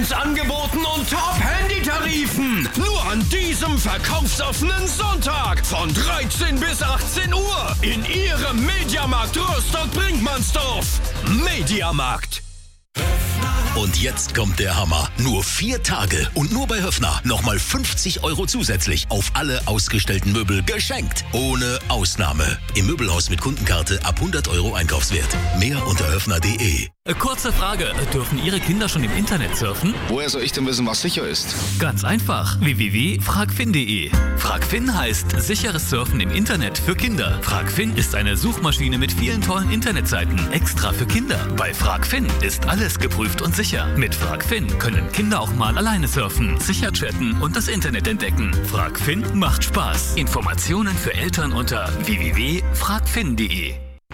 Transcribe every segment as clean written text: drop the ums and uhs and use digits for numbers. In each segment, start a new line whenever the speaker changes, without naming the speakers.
Top-Preisangeboten und Top-Handytarifen. Nur an diesem verkaufsoffenen Sonntag von 13 bis 18 Uhr in Ihrem Mediamarkt Rostock-Brinkmannsdorf. Mediamarkt.
Und jetzt kommt der Hammer. Nur 4 Tage und nur bei Höffner nochmal 50 € zusätzlich auf alle ausgestellten Möbel geschenkt. Ohne Ausnahme. Im Möbelhaus mit Kundenkarte ab 100 € Einkaufswert. Mehr unter höffner.de.
Kurze Frage, dürfen Ihre Kinder schon im Internet surfen?
Woher soll ich denn wissen, was sicher ist?
Ganz einfach, www.fragfin.de. Fragfin heißt sicheres Surfen im Internet für Kinder. Fragfin ist eine Suchmaschine mit vielen tollen Internetseiten, extra für Kinder. Bei Fragfin ist alles geprüft und sicher. Mit Fragfin können Kinder auch mal alleine surfen, sicher chatten und das Internet entdecken. Fragfin macht Spaß. Informationen für Eltern unter www.fragfin.de.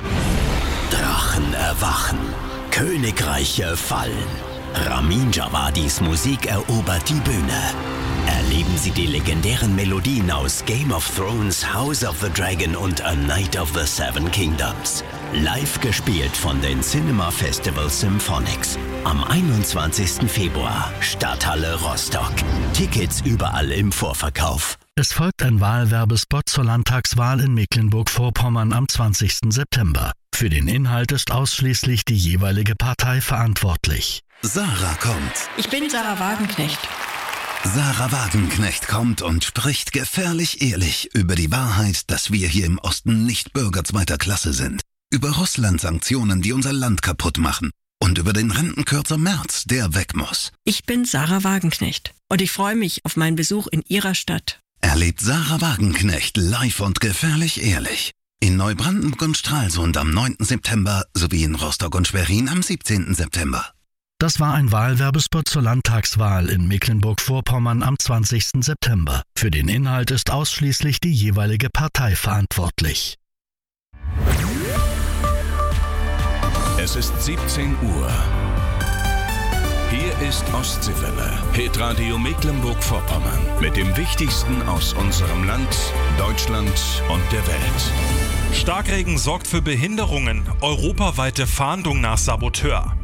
Drachen erwachen. Königreiche fallen. Ramin Djawadis Musik erobert die Bühne. Erleben Sie die legendären Melodien aus Game of Thrones, House of the Dragon und A Night of the Seven Kingdoms. Live gespielt von den Cinema Festival Symphonics. Am 21. Februar, Stadthalle Rostock. Tickets überall im Vorverkauf.
Es folgt ein Wahlwerbespot zur Landtagswahl in Mecklenburg-Vorpommern am 20. September. Für den Inhalt ist ausschließlich die jeweilige Partei verantwortlich.
Sarah kommt.
Ich bin Sarah Wagenknecht.
Sarah Wagenknecht kommt und spricht gefährlich ehrlich über die Wahrheit, dass wir hier im Osten nicht Bürger zweiter Klasse sind. Über Russland-Sanktionen, die unser Land kaputt machen. Und über den Rentenkürzer Merz, der weg muss.
Ich bin Sarah Wagenknecht und ich freue mich auf meinen Besuch in Ihrer Stadt.
Erlebt Sarah Wagenknecht live und gefährlich ehrlich. In Neubrandenburg und Stralsund am 9. September sowie in Rostock und Schwerin am 17. September.
Das war ein Wahlwerbespot zur Landtagswahl in Mecklenburg-Vorpommern am 20. September. Für den Inhalt ist ausschließlich die jeweilige Partei verantwortlich.
Es ist 17 Uhr. Hier ist Ostseewelle, Hitradio Mecklenburg-Vorpommern. Mit dem Wichtigsten aus unserem Land, Deutschland und der Welt.
Starkregen sorgt für Behinderungen. Europaweite Fahndung nach Saboteur.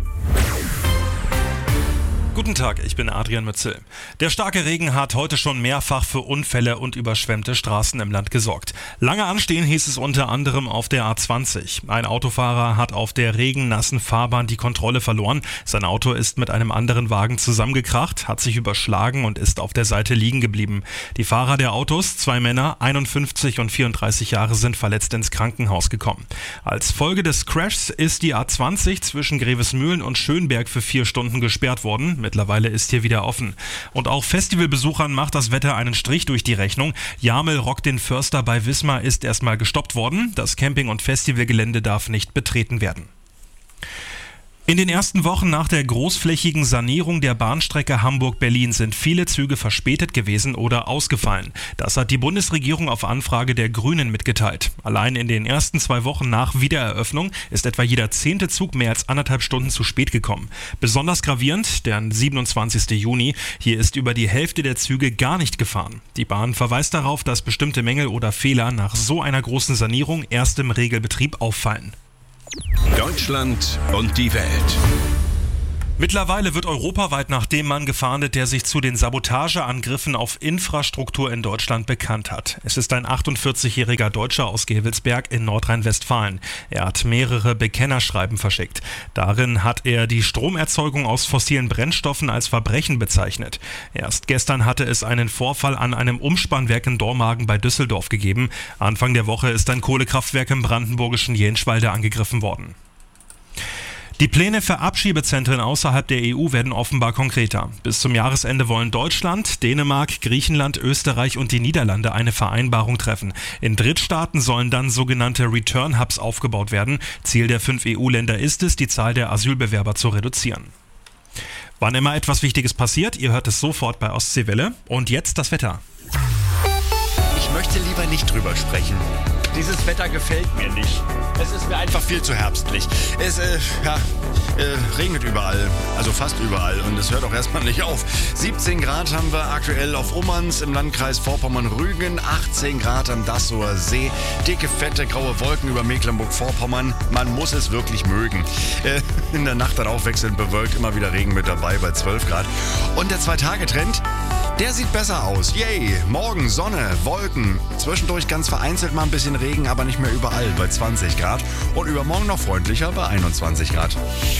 Guten Tag, ich bin Adrian Mützel. Der starke Regen hat heute schon mehrfach für Unfälle und überschwemmte Straßen im Land gesorgt. Lange anstehen hieß es unter anderem auf der A20. Ein Autofahrer hat auf der regennassen Fahrbahn die Kontrolle verloren. Sein Auto ist mit einem anderen Wagen zusammengekracht, hat sich überschlagen und ist auf der Seite liegen geblieben. Die Fahrer der Autos, 2 Männer, 51 und 34 Jahre, sind verletzt ins Krankenhaus gekommen. Als Folge des Crashs ist die A20 zwischen Grevesmühlen und Schönberg für 4 Stunden gesperrt worden. Mittlerweile ist hier wieder offen. Und auch Festivalbesuchern macht das Wetter einen Strich durch die Rechnung. Jamel Rock den Förster bei Wismar ist erstmal gestoppt worden. Das Camping- und Festivalgelände darf nicht betreten werden. In den ersten Wochen nach der großflächigen Sanierung der Bahnstrecke Hamburg-Berlin sind viele Züge verspätet gewesen oder ausgefallen. Das hat die Bundesregierung auf Anfrage der Grünen mitgeteilt. Allein in den ersten 2 Wochen nach Wiedereröffnung ist etwa jeder 10. Zug mehr als 1,5 Stunden zu spät gekommen. Besonders gravierend der 27. Juni. Hier ist über die Hälfte der Züge gar nicht gefahren. Die Bahn verweist darauf, dass bestimmte Mängel oder Fehler nach so einer großen Sanierung erst im Regelbetrieb auffallen.
Deutschland und die Welt.
Mittlerweile wird europaweit nach dem Mann gefahndet, der sich zu den Sabotageangriffen auf Infrastruktur in Deutschland bekannt hat. Es ist ein 48-jähriger Deutscher aus Gevelsberg in Nordrhein-Westfalen. Er hat mehrere Bekennerschreiben verschickt. Darin hat er die Stromerzeugung aus fossilen Brennstoffen als Verbrechen bezeichnet. Erst gestern hatte es einen Vorfall an einem Umspannwerk in Dormagen bei Düsseldorf gegeben. Anfang der Woche ist ein Kohlekraftwerk im brandenburgischen Jenschwalde angegriffen worden. Die Pläne für Abschiebezentren außerhalb der EU werden offenbar konkreter. Bis zum Jahresende wollen Deutschland, Dänemark, Griechenland, Österreich und die Niederlande eine Vereinbarung treffen. In Drittstaaten sollen dann sogenannte Return-Hubs aufgebaut werden. Ziel der 5 EU-Länder ist es, die Zahl der Asylbewerber zu reduzieren. Wann immer etwas Wichtiges passiert, ihr hört es sofort bei Ostseewelle. Und jetzt das Wetter.
Ich möchte lieber nicht drüber sprechen.
Dieses Wetter gefällt mir nicht. Es ist mir einfach viel zu herbstlich. Es regnet überall, also fast überall und es hört auch erstmal nicht auf. 17 Grad haben wir aktuell auf Ummanz im Landkreis Vorpommern-Rügen, 18 Grad am Dassower See, dicke, fette, graue Wolken über Mecklenburg-Vorpommern. Man muss es wirklich mögen. In der Nacht dann auch wechselnd bewölkt, immer wieder Regen mit dabei bei 12 Grad. Und der 2-Tage-Trend, der sieht besser aus. Yay! Morgen Sonne, Wolken. Zwischendurch ganz vereinzelt mal ein bisschen Regen, aber nicht mehr überall bei 20 Grad. Und übermorgen noch freundlicher bei 21 Grad.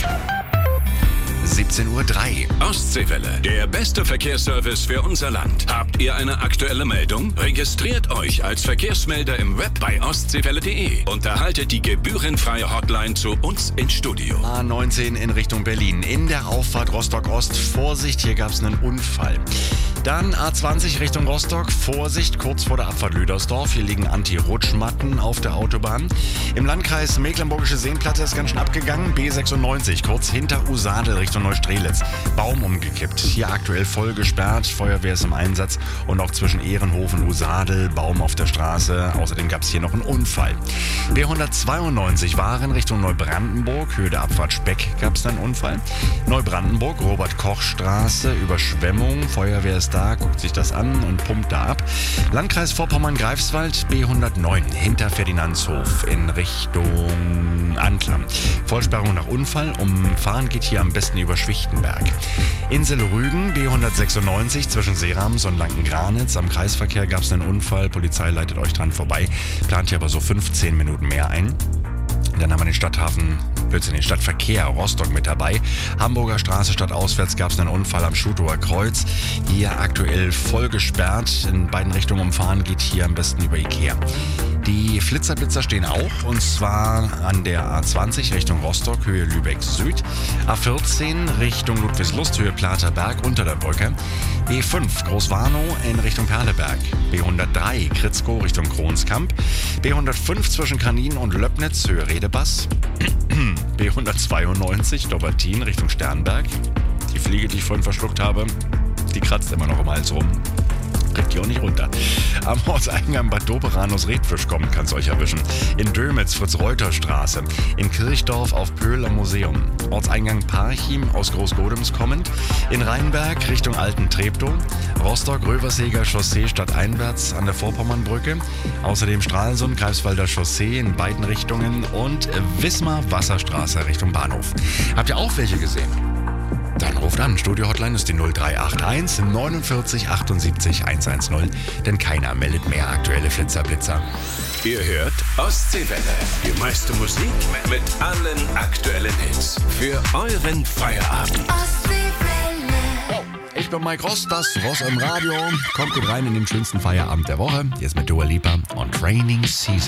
17:03 Uhr.
Ostseewelle, der beste Verkehrsservice für unser Land. Habt ihr eine aktuelle Meldung? Registriert euch als Verkehrsmelder im Web bei ostseewelle.de und erhaltet die gebührenfreie Hotline zu uns ins Studio.
A19 in Richtung Berlin. In der Auffahrt Rostock-Ost. Vorsicht, hier gab es einen Unfall. Dann A20 Richtung Rostock. Vorsicht, kurz vor der Abfahrt Lüdersdorf. Hier liegen Anti-Rutschmatten auf der Autobahn. Im Landkreis Mecklenburgische Seenplatte ist ganz schön abgegangen. B96, kurz hinter Usadel Richtung Neustrelitz. Baum umgekippt. Hier aktuell voll gesperrt. Feuerwehr ist im Einsatz. Und auch zwischen Ehrenhof und Usadel. Baum auf der Straße. Außerdem gab es hier noch einen Unfall. B192 Waren Richtung Neubrandenburg. Höhe der Abfahrt Speck gab es dann einen Unfall. Neubrandenburg, Robert-Koch-Straße. Überschwemmung. Feuerwehr ist da, guckt sich das an und pumpt da ab. Landkreis Vorpommern-Greifswald, B109, hinter Ferdinandshof in Richtung Anklam. Vollsperrung nach Unfall, umfahren geht hier am besten über Schwichtenberg. Insel Rügen, B196, zwischen Seerams und Lanken-Granitz. Am Kreisverkehr gab es einen Unfall, Polizei leitet euch dran vorbei, plant hier aber so 15 Minuten mehr ein. Dann haben wir den Stadtverkehr Rostock mit dabei. Hamburger Straße stadtauswärts gab es einen Unfall am Schutower Kreuz. Hier aktuell voll gesperrt. In beiden Richtungen umfahren geht hier am besten über Ikea. Die Flitzerblitzer stehen auch, und zwar an der A20 Richtung Rostock, Höhe Lübeck Süd. A14 Richtung Ludwigslust, Höhe Platerberg unter der Brücke. B5 Großwarnow in Richtung Perleberg. B103 Kritzkow Richtung Kronskamp. B105 zwischen Kanin und Löbnitz, Höhe Redebass. B192 Dobbertin Richtung Sternberg. Die Fliege, die ich vorhin verschluckt habe, die kratzt immer noch im Hals rum. Kriegt die auch nicht runter. Am Ortseingang Bad Doberan aus Redfisch kommen, kann's euch erwischen. In Dömitz Fritz-Reuter-Straße. In Kirchdorf auf Pöhl am Museum. Ortseingang Parchim aus Großgodems kommend. In Rheinberg Richtung Alten-Treptow. Rostock-Röverseger Chaussee stadteinwärts an der Vorpommernbrücke. Außerdem Stralsund, Greifswalder Chaussee in beiden Richtungen. Und Wismar-Wasserstraße Richtung Bahnhof. Habt ihr auch welche gesehen? Dann ruft an. Studio-Hotline ist die 0381 49 78 110, denn keiner meldet mehr aktuelle Flitzerblitzer.
Ihr hört Ostseewelle, die meiste Musik mit allen aktuellen Hits für euren Feierabend.
Ostseewelle. Ich bin Mike Ross, das Ross im Radio. Kommt gut rein in den schönsten Feierabend der Woche. Jetzt mit Dua Lipa und Raining Season.